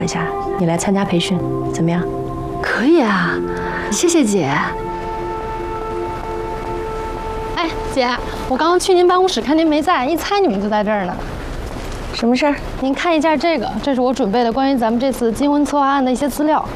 一下，你来参加培训，怎么样？ 可以啊，谢谢姐。哎，姐，我刚刚去您办公室看您没在，一猜你们就在这儿呢。 什么事儿？ 您看一下这个，这是我准备的关于咱们这次金婚策划案的一些资料。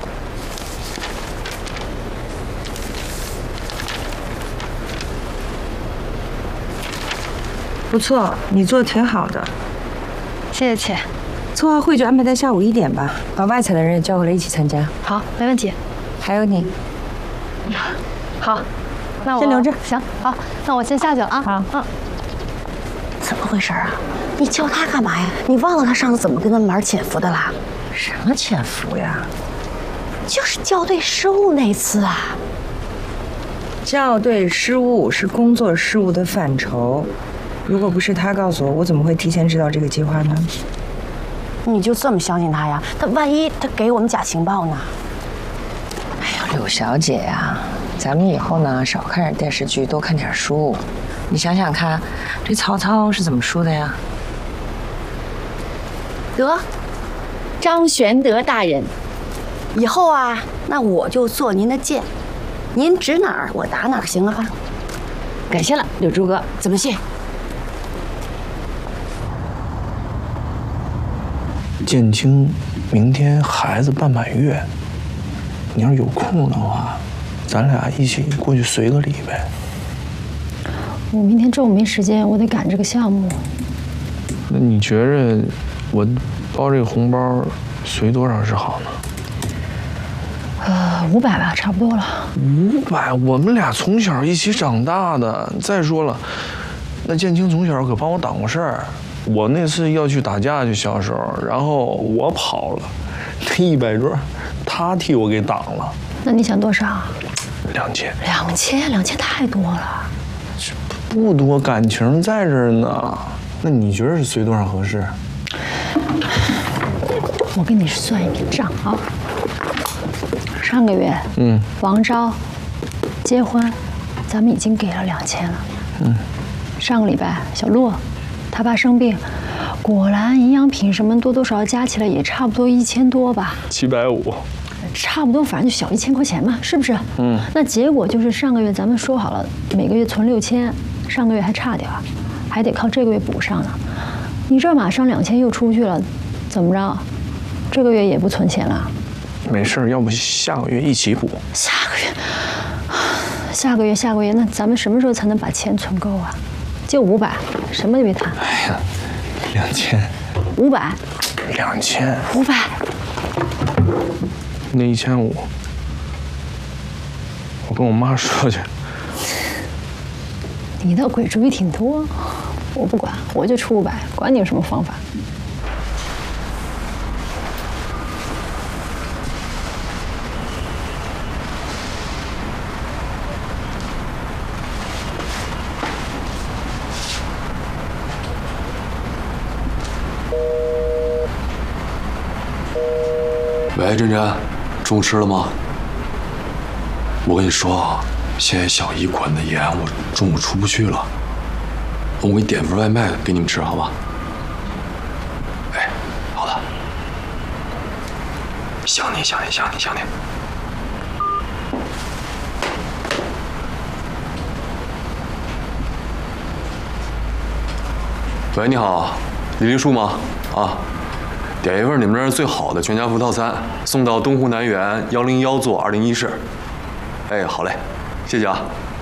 不错，你做的挺好的。 谢谢姐。 策划会就安排在下午1点吧，把外采的人也叫过来一起参加。 好，没问题。 还有你。 好，那我先留着。 行，好，那我先下去了啊。 好， 怎么回事啊？你叫他干嘛呀？你忘了他上次怎么跟他们玩潜伏的啦？ 什么潜伏呀？ 就是校对失误那次啊。 校对失误是工作失误的范畴，如果不是他告诉我，我怎么会提前知道这个计划呢？ 你就这么相信他呀？他万一他给我们假情报呢？ 哎呀，柳小姐呀，咱们以后呢少看点电视剧，多看点书。你想想看，这曹操是怎么输的呀？ 得，张玄德大人，以后啊，那我就做您的箭，您指哪儿我打哪儿，行了吧？感谢了，柳柱哥，怎么谢？ 建清明天孩子办满月，你要是有空的话，咱俩一起过去随个礼呗。 我明天中午没时间，我得赶这个项目。 那你觉着我包这个红包随多少是好呢 ？500吧，差不多了。 500，我们俩从小一起长大的。再说了，那建清从小可帮我挡过事儿。我那次要去打架去，小时候，然后我跑了，那100桌他替我给挡了。 那你想多少 ？2000。 2000太多了。 不多，感情在这儿呢。那你觉得是随多少合适？ 我跟你算一笔账啊。上个月，王昭结婚，咱们已经给了2000了。上个礼拜小洛，他爸生病，果然营养品什么多多少少加起来也差不多1000多吧。 750。 差不多，反正就小1000块钱嘛，是不是？那结果就是上个月咱们说好了，每个月存6000，上个月还差点，还得靠这个月补上呢。你这马上2000又出去了，怎么着？这个月也不存钱了？ 没事，要不下个月一起补。 下个月，那咱们什么时候才能把钱存够啊？就500，什么都别谈。 哎呀，2000。 500。 2000。 500。 那1500，我跟我妈说去。 你的鬼主意挺多，我不管，我就出500，管你有什么方法。 喂，珍珍，中午吃了吗？我跟你说啊，现在小姨管得严，我中午出不去了。我给你点份外卖给你们吃，好吧？哎，好的。想你。喂，你好，李林树吗？啊。点一份你们这儿最好的全家福套餐，送到东湖南园101座201室。哎，好嘞，谢谢啊。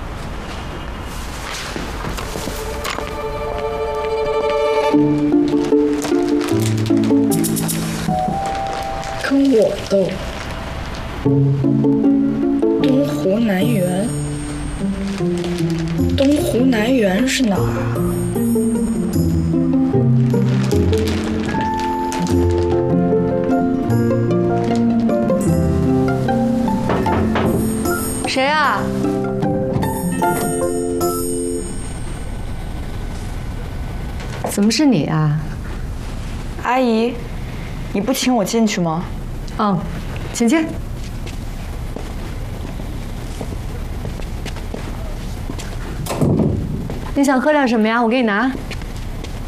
跟我斗，东湖南园，东湖南园是哪儿啊？ 谁啊？ 怎么是你啊？ 阿姨，你不请我进去吗？ 请进。你想喝点什么呀？我给你拿。